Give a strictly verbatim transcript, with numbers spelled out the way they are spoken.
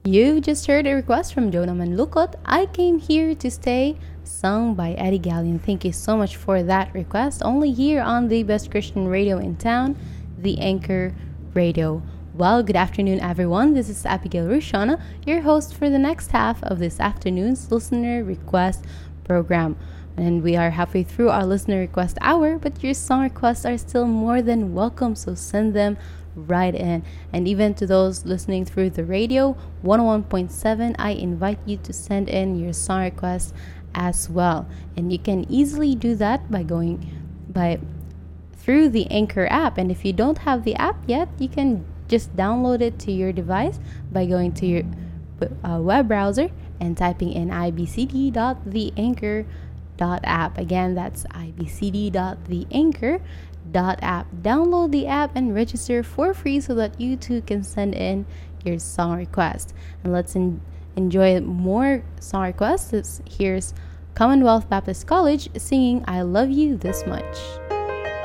You just heard a request from Jonah Manlukot, I Came Here to Stay, sung by Eddie Gallion. Thank you so much for that request. Only here on the best Christian radio in town, the Anchor Radio. Well, good afternoon, everyone. This is Abigail Rushana, your host for the next half of this afternoon's listener request program. And we are halfway through our listener request hour, but your song requests are still more than welcome, so send them right in. And even to those listening through the radio, one oh one point seven, I invite you to send in your song requests as well. And you can easily do that by going by through the Anchor app. And if you don't have the app yet, you can just download it to your device by going to your uh, web browser and typing in i b c d dot the anchor dot app. Again, that's i b c d dot the anchor dot app. Download the app and register for free so that you too can send in your song request. And let's en- enjoy more song requests. Here's Commonwealth Baptist College singing I Love You This Much.